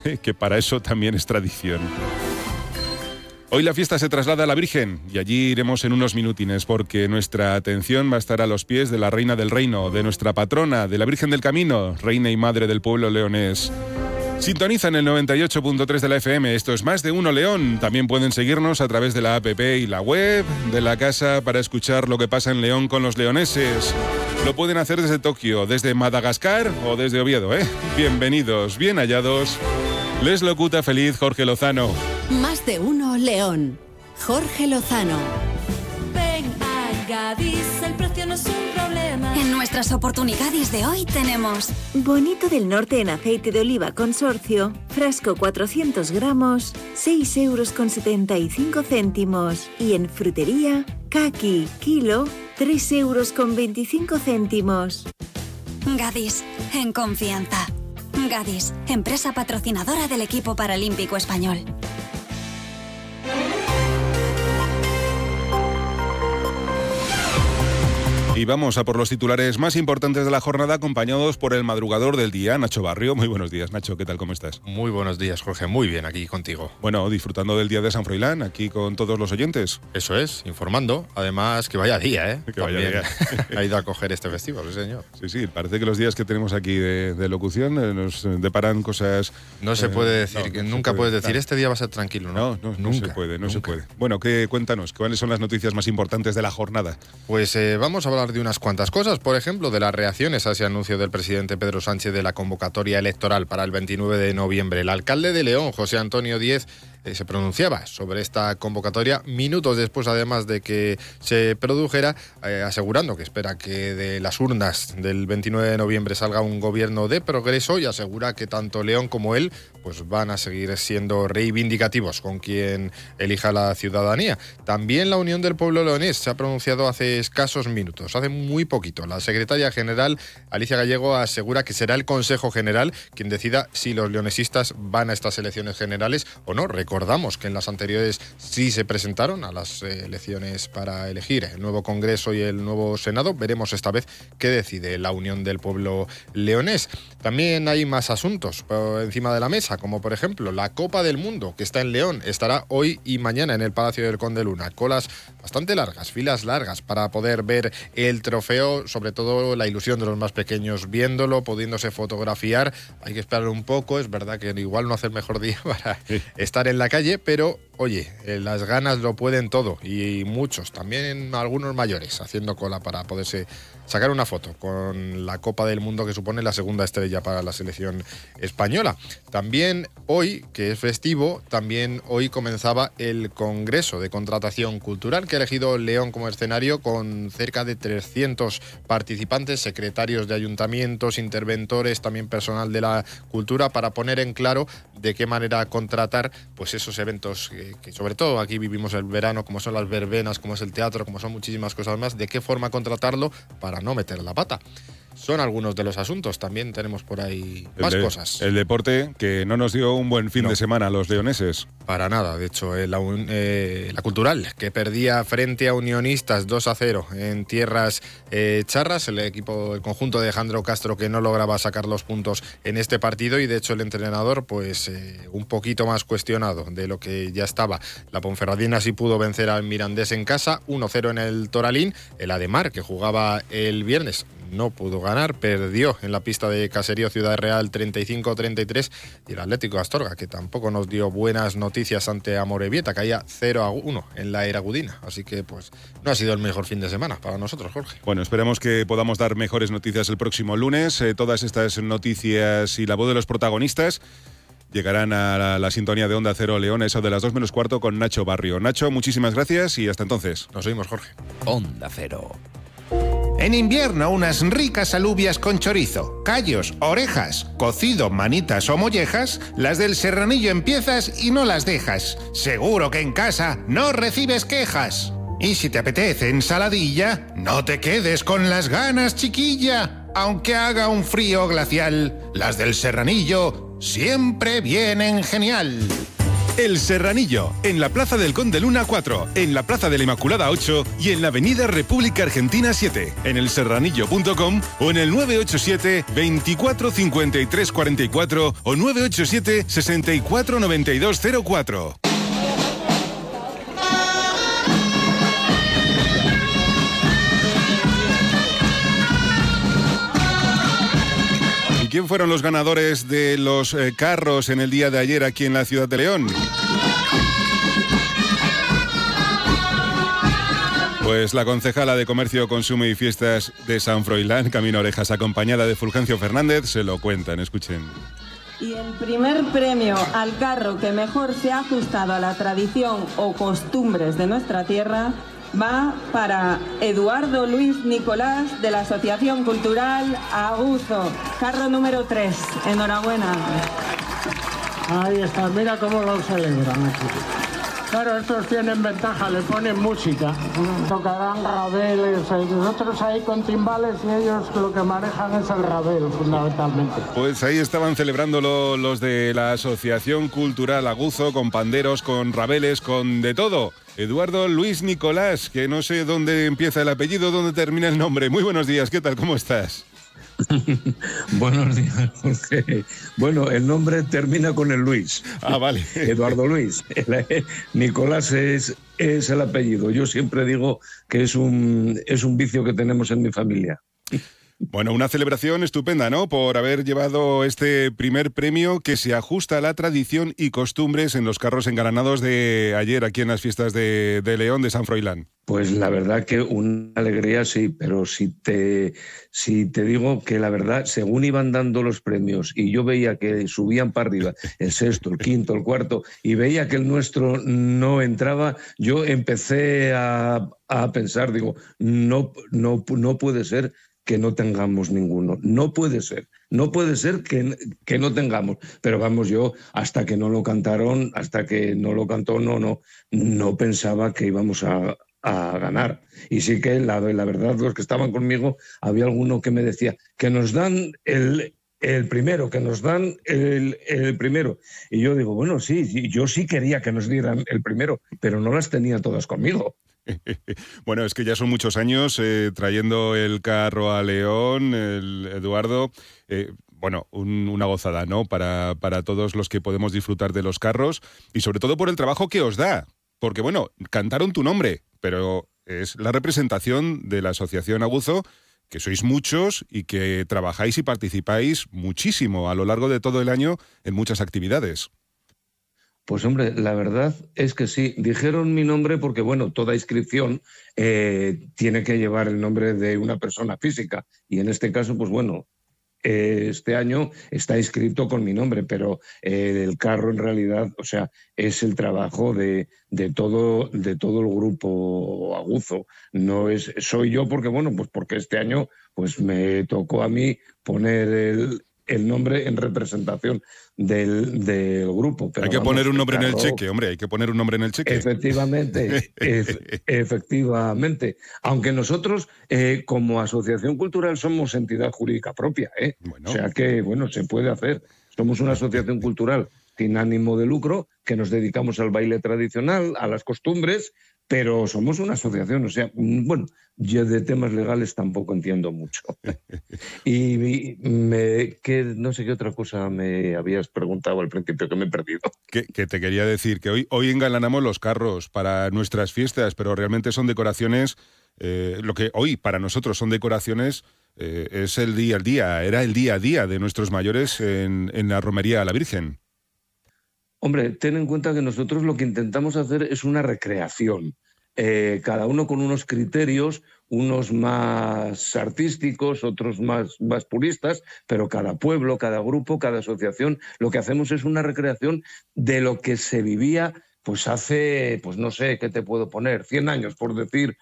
que para eso también es tradición. Hoy la fiesta se traslada a la Virgen y allí iremos en unos minutines porque nuestra atención va a estar a los pies de la Reina del Reino, de nuestra patrona, de la Virgen del Camino, Reina y Madre del pueblo leonés. Sintonizan el 98.3 de la FM, esto es Más de Uno León. También pueden seguirnos a través de la app y la web de la casa para escuchar lo que pasa en León con los leoneses. Lo pueden hacer desde Tokio, desde Madagascar o desde Oviedo, ¿eh? Bienvenidos, bien hallados. Les locuta feliz Jorge Lozano. Más de Uno León. Jorge Lozano. Ven a Gadis, el precio no es un problema. En nuestras oportunidades de hoy tenemos Bonito del Norte en aceite de oliva consorcio, frasco 400 gramos, 6,75 €. Y en frutería, caqui, kilo, 3,25 €. Gadis, en confianza. Gadis, empresa patrocinadora del equipo paralímpico español. Y vamos a por los titulares más importantes de la jornada, acompañados por el madrugador del día, Nacho Barrio. Muy buenos días, Nacho, ¿qué tal, cómo estás? Muy buenos días, Jorge, muy bien, aquí contigo. Bueno, disfrutando del día de San Froilán, aquí con todos los oyentes. Eso es, informando, además que vaya día, ¿eh? Que vaya día. Ha ido a coger este festival, sí señor. Sí, parece que los días que tenemos aquí de locución nos deparan cosas... No se puede decir, nunca puedes decir, este día va a ser tranquilo, ¿no? No se puede. Bueno, cuéntanos, ¿cuáles son las noticias más importantes de la jornada? Pues vamos a hablar de unas cuantas cosas, por ejemplo, de las reacciones a ese anuncio del presidente Pedro Sánchez de la convocatoria electoral para el 29 de noviembre. El alcalde de León, José Antonio Díez, se pronunciaba sobre esta convocatoria minutos después, además de que se produjera, asegurando que espera que de las urnas del 29 de noviembre salga un gobierno de progreso y asegura que tanto León como él pues van a seguir siendo reivindicativos con quien elija la ciudadanía. También la Unión del Pueblo Leonés se ha pronunciado hace escasos minutos, hace muy poquito. La secretaria general, Alicia Gallego, asegura que será el Consejo General quien decida si los leonesistas van a estas elecciones generales o no. Recordamos que en las anteriores sí se presentaron a las elecciones para elegir el nuevo Congreso y el nuevo Senado. Veremos esta vez qué decide la Unión del Pueblo Leonés. También hay más asuntos por encima de la mesa, como por ejemplo la Copa del Mundo, que está en León. Estará hoy y mañana en el Palacio del Conde Luna. Colas bastante largas, filas largas para poder ver el trofeo, sobre todo la ilusión de los más pequeños viéndolo, pudiéndose fotografiar. Hay que esperar un poco, es verdad que igual no hace el mejor día para estar en la calle, pero oye, las ganas lo pueden todo y muchos, también algunos mayores, haciendo cola para poderse sacar una foto con la Copa del Mundo, que supone la segunda estrella para la selección española. También hoy, que es festivo, también hoy comenzaba el Congreso de Contratación Cultural, que ha elegido León como escenario, con cerca de 300 participantes, secretarios de ayuntamientos, interventores, también personal de la cultura, para poner en claro de qué manera contratar pues esos eventos que sobre todo aquí vivimos el verano, como son las verbenas, como es el teatro, como son muchísimas cosas más, de qué forma contratarlo para no meter la pata. Son algunos de los asuntos, también tenemos por ahí más cosas. El deporte, que no nos dio un buen fin de semana a los leoneses. Para nada, de hecho, la Cultural, que perdía frente a Unionistas 2-0 en tierras charras, el conjunto de Alejandro Castro, que no lograba sacar los puntos en este partido, y de hecho el entrenador pues un poquito más cuestionado de lo que ya estaba. La Ponferradina sí pudo vencer al Mirandés en casa, 1-0 en el Toralín. El Ademar, que jugaba el viernes, no pudo ganar, perdió en la pista de Caserío Ciudad Real 35-33, y el Atlético de Astorga, que tampoco nos dio buenas noticias ante Amorebieta, caía 0-1 en la Eragudina, así que pues no ha sido el mejor fin de semana para nosotros, Jorge. Bueno, esperemos que podamos dar mejores noticias el próximo lunes. Todas estas noticias y la voz de los protagonistas llegarán a la sintonía de Onda Cero León, eso de las 2:15 con Nacho Barrio. Nacho, muchísimas gracias y hasta entonces. Nos oímos, Jorge. Onda Cero. En invierno, unas ricas alubias con chorizo, callos, orejas, cocido, manitas o mollejas, las del Serranillo empiezas y no las dejas. Seguro que en casa no recibes quejas. Y si te apetece ensaladilla, no te quedes con las ganas, chiquilla. Aunque haga un frío glacial, las del Serranillo siempre vienen genial. El Serranillo, en la Plaza del Conde Luna 4, en la Plaza de la Inmaculada 8 y en la Avenida República Argentina 7, en elserranillo.com o en el 987 24 53 44 o 987 64 92 04. ¿Quién fueron los ganadores de los carros en el día de ayer aquí en la ciudad de León? Pues la concejala de Comercio, Consumo y Fiestas de San Froilán, Camino Orejas, acompañada de Fulgencio Fernández, se lo cuentan, escuchen. Y el primer premio al carro que mejor se ha ajustado a la tradición o costumbres de nuestra tierra va para Eduardo Luis Nicolás de la Asociación Cultural Aguzo, carro número 3. Enhorabuena. Ahí está, mira cómo lo celebran aquí. Claro, estos tienen ventaja, le ponen música, tocarán rabeles, nosotros ahí con timbales y ellos lo que manejan es el rabel, fundamentalmente. Pues ahí estaban celebrándolo los de la Asociación Cultural Aguzo, con panderos, con rabeles, con de todo. Eduardo Luis Nicolás, que no sé dónde empieza el apellido, dónde termina el nombre. Muy buenos días, ¿qué tal? ¿Cómo estás? Buenos días, Jorge. Bueno, el nombre termina con el Luis. Ah, vale. Eduardo Luis. Nicolás es el apellido. Yo siempre digo que es un vicio que tenemos en mi familia. Bueno, una celebración estupenda, ¿no? Por haber llevado este primer premio que se ajusta a la tradición y costumbres en los carros engalanados de ayer aquí en las fiestas de León, de San Froilán. Pues la verdad que una alegría sí, pero si te digo que la verdad, según iban dando los premios y yo veía que subían para arriba, el sexto, el quinto, el cuarto, y veía que el nuestro no entraba, yo empecé a pensar, digo, no puede ser que no tengamos ninguno. No puede ser que no tengamos. Pero vamos, yo hasta que no lo cantaron, hasta que no lo cantó, no pensaba que íbamos a ganar. Y sí que la verdad, los que estaban conmigo, había alguno que me decía que nos dan el primero, que nos dan el primero. Y yo digo, bueno, sí, yo sí quería que nos dieran el primero, pero no las tenía todas conmigo. Bueno, es que ya son muchos años trayendo el carro a León, Eduardo. Bueno, una gozada, ¿no? Para todos los que podemos disfrutar de los carros y sobre todo por el trabajo que os da. Porque, bueno, cantaron tu nombre, pero es la representación de la Asociación Aguzo, que sois muchos y que trabajáis y participáis muchísimo a lo largo de todo el año en muchas actividades. Pues hombre, la verdad es que sí. Dijeron mi nombre porque, bueno, toda inscripción tiene que llevar el nombre de una persona física. Y en este caso, pues bueno, este año está inscrito con mi nombre, pero el carro en realidad, o sea, es el trabajo de todo el grupo Aguzo. No soy yo porque, bueno, pues porque este año pues me tocó a mí poner el nombre en representación del grupo. Pero hay que poner un nombre en el cheque, hombre, hay que poner un nombre en el cheque. Efectivamente, efectivamente. Aunque nosotros, como asociación cultural, somos entidad jurídica propia, ¿eh? Bueno. O sea que, bueno, se puede hacer. Somos una asociación cultural sin ánimo de lucro, que nos dedicamos al baile tradicional, a las costumbres, pero somos una asociación, o sea, bueno, yo de temas legales tampoco entiendo mucho. Y no sé qué otra cosa me habías preguntado al principio que me he perdido. Que te quería decir que hoy engalanamos los carros para nuestras fiestas, pero realmente son decoraciones, lo que hoy para nosotros son decoraciones, es el día al día, era el día a día de nuestros mayores en la romería a la Virgen. Hombre, ten en cuenta que nosotros lo que intentamos hacer es una recreación, cada uno con unos criterios, unos más artísticos, otros más puristas, pero cada pueblo, cada grupo, cada asociación, lo que hacemos es una recreación de lo que se vivía pues hace, pues no sé, ¿qué te puedo poner? 100 años, por decir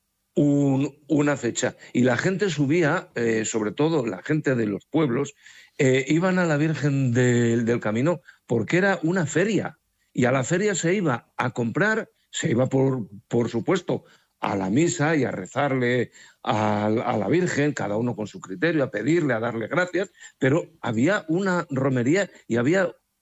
una fecha. Y la gente subía, sobre todo la gente de los pueblos, iban a la Virgen del Camino porque era una feria. Y a la feria se iba a comprar, se iba por supuesto a la misa y a rezarle a la Virgen, cada uno con su criterio, a pedirle, a darle gracias, pero había una romería y había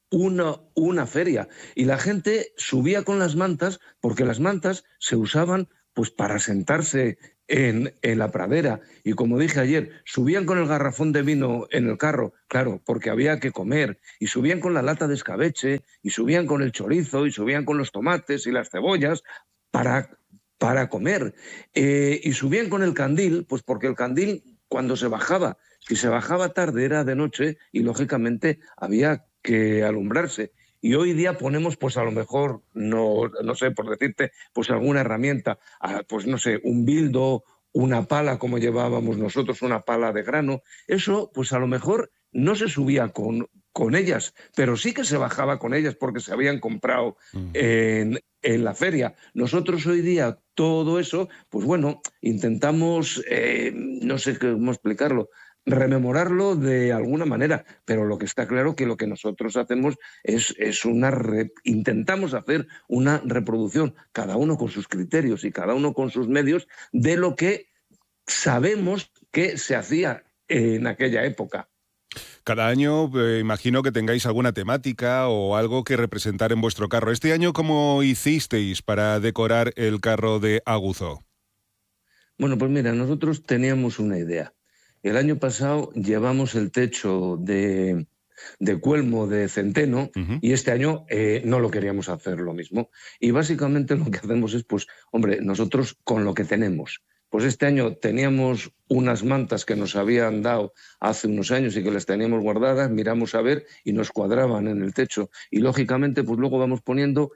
una feria. Y la gente subía con las mantas, porque las mantas se usaban pues para sentarse en la pradera. Y como dije ayer, subían con el garrafón de vino en el carro, claro, porque había que comer, y subían con la lata de escabeche, y subían con el chorizo, y subían con los tomates y las cebollas para comer. Y subían con el candil, pues porque el candil, cuando se bajaba, si se bajaba tarde era de noche y lógicamente había que alumbrarse. Y hoy día ponemos, pues a lo mejor, no sé, por decirte, pues alguna herramienta, pues no sé, un bildo, una pala como llevábamos nosotros, una pala de grano. Eso, pues a lo mejor no se subía con ellas, pero sí que se bajaba con ellas porque se habían comprado en la feria. Nosotros hoy día todo eso, pues bueno, intentamos, no sé cómo explicarlo, rememorarlo de alguna manera, pero lo que está claro que lo que nosotros hacemos es intentamos hacer una reproducción, cada uno con sus criterios y cada uno con sus medios, de lo que sabemos que se hacía en aquella época. Cada año imagino que tengáis alguna temática o algo que representar en vuestro carro. Este año, ¿cómo hicisteis para decorar el carro de Aguzo? Bueno, pues mira, nosotros teníamos una idea. El año pasado llevamos el techo de Cuelmo de Centeno y este año no lo queríamos hacer lo mismo. Y básicamente lo que hacemos es, pues, hombre, nosotros con lo que tenemos. Pues este año teníamos unas mantas que nos habían dado hace unos años y que las teníamos guardadas, miramos a ver y nos cuadraban en el techo. Y lógicamente, pues luego vamos poniendo,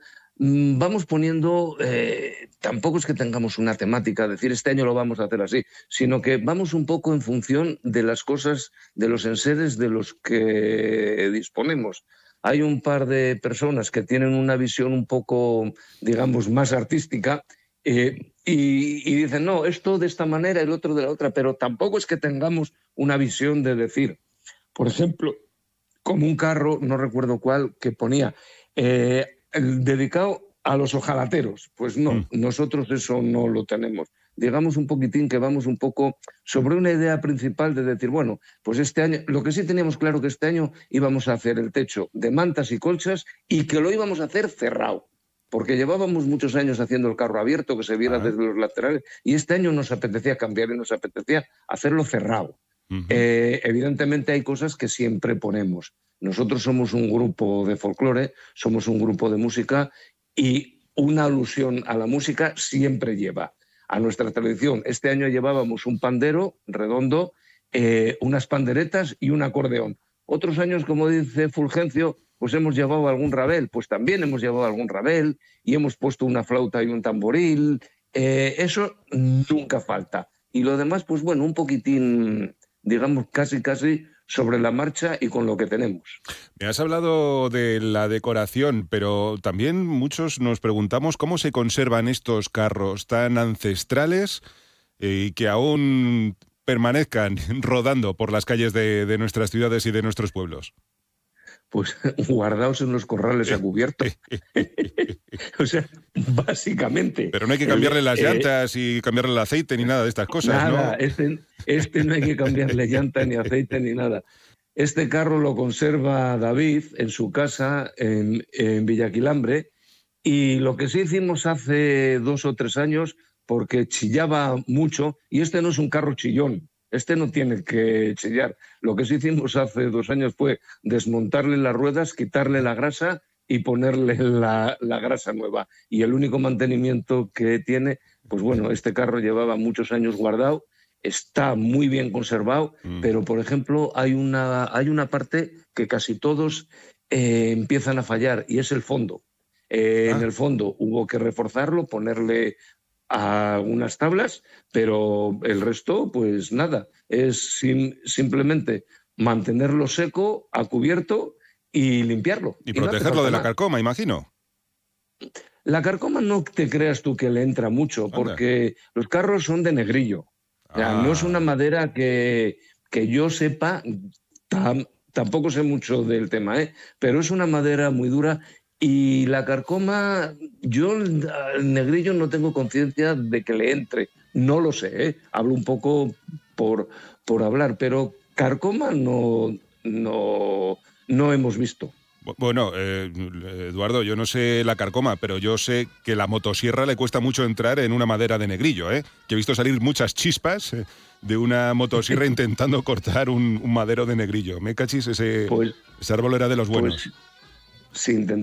tampoco es que tengamos una temática, decir este año lo vamos a hacer así, sino que vamos un poco en función de las cosas, de los enseres de los que disponemos. Hay un par de personas que tienen una visión un poco, digamos, más artística y dicen, no, esto de esta manera, el otro de la otra, pero tampoco es que tengamos una visión de decir, por ejemplo, como un carro, no recuerdo cuál, que ponía dedicado a los ojalateros. Pues no, nosotros eso no lo tenemos. Digamos un poquitín que vamos un poco sobre una idea principal de decir, bueno, pues este año, lo que sí teníamos claro que este año íbamos a hacer el techo de mantas y colchas y que lo íbamos a hacer cerrado. Porque llevábamos muchos años haciendo el carro abierto, que se viera desde los laterales, y este año nos apetecía cambiar y nos apetecía hacerlo cerrado. Evidentemente hay cosas que siempre ponemos. Nosotros somos un grupo de folclore, somos un grupo de música y una alusión a la música siempre lleva a nuestra tradición. Este año llevábamos un pandero redondo, unas panderetas y un acordeón. Otros años, como dice Fulgencio, pues hemos llevado algún rabel, pues también hemos llevado algún rabel y hemos puesto una flauta y un tamboril. Eso nunca falta. Y lo demás, pues bueno, un poquitín, digamos, casi sobre la marcha y con lo que tenemos. Me has hablado de la decoración, pero también muchos nos preguntamos cómo se conservan estos carros tan ancestrales y que aún permanezcan rodando por las calles de nuestras ciudades y de nuestros pueblos. Pues guardaos en los corrales a cubierto. O sea, básicamente. Pero no hay que cambiarle las llantas y cambiarle el aceite ni nada de estas cosas, nada, ¿no? Este no hay que cambiarle llanta ni aceite ni nada. Este carro lo conserva David en su casa en Villaquilambre y lo que sí hicimos hace 2 o 3 años, porque chillaba mucho, y este no es un carro chillón. Este no tiene que chillar. Lo que sí hicimos hace 2 años fue desmontarle las ruedas, quitarle la grasa y ponerle la grasa nueva. Y el único mantenimiento que tiene, pues bueno, este carro llevaba muchos años guardado, está muy bien conservado, pero por ejemplo hay una parte que casi todos empiezan a fallar y es el fondo. En el fondo hubo que reforzarlo, ponerle a unas tablas, pero el resto, pues nada, es simplemente mantenerlo seco, a cubierto y limpiarlo. Y protegerlo de la carcoma, imagino. La carcoma no te creas tú que le entra mucho, porque los carros son de negrillo. O sea, no es una madera que yo sepa, tampoco sé mucho del tema, pero es una madera muy dura. Y la carcoma, yo al negrillo no tengo conciencia de que le entre, no lo sé, hablo un poco por hablar, pero carcoma no hemos visto. Bueno, Eduardo, yo no sé la carcoma, pero yo sé que la motosierra le cuesta mucho entrar en una madera de negrillo, ¿eh? Que he visto salir muchas chispas de una motosierra intentando cortar un madero de negrillo. Me cachis, ese árbol era de los buenos. Pues, sin